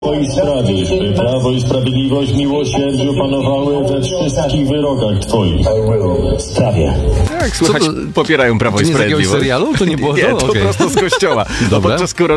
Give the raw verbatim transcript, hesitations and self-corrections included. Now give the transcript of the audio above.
Twojej sprawy, by prawo i sprawiedliwość, miłosierdziu panowały we wszystkich wyrokach Twoich. Sprawie. Tak, słuchać, to- popierają Prawo To i nie z jakiegoś Sprawiedliwość. serialu? To nie było Nie, to? to Okej. prosto z kościoła. No Dobra. podczas